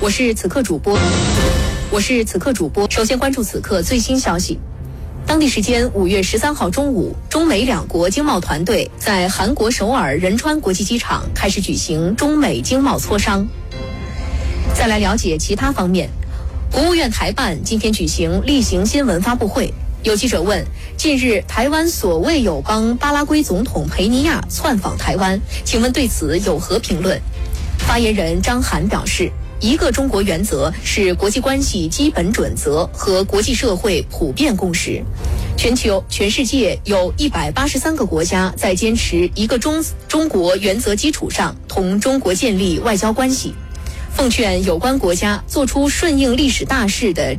我是此刻主播。首先关注此刻最新消息。当地时间5月13号中午，中美两国经贸团队在韩国首尔仁川国际机场开始举行中美经贸磋商。再来了解其他方面，国务院台办今天举行例行新闻发布会，有记者问，近日台湾所谓友邦巴拉圭总统佩尼亚窜访台湾，请问对此有何评论？发言人张涵表示，一个中国原则是国际关系基本准则和国际社会普遍共识。全世界有183个国家在坚持一个中国原则基础上同中国建立外交关系。奉劝有关国家做出顺应历史大势的